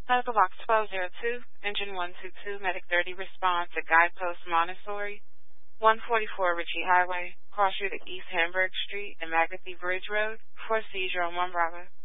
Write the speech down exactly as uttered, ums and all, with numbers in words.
Medical Box twelve oh two, Engine one two two, Medic thirty, response at Guidepost Montessori, one forty-four Ritchie Highway, cross street at East Hamburg Street and Magothy Bridge Road, for seizure on one Bravo.